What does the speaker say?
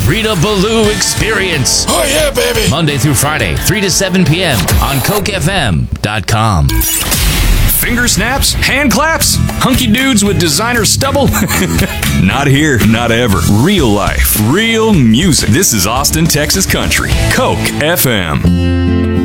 Rita Ballou Experience. Oh, yeah, baby. Monday through Friday, 3 to 7 p.m. on CokeFM.com. Finger snaps? Hand claps? Hunky dudes with designer stubble? Not here, not ever. Real life, real music. This is Austin, Texas country. Coke FM.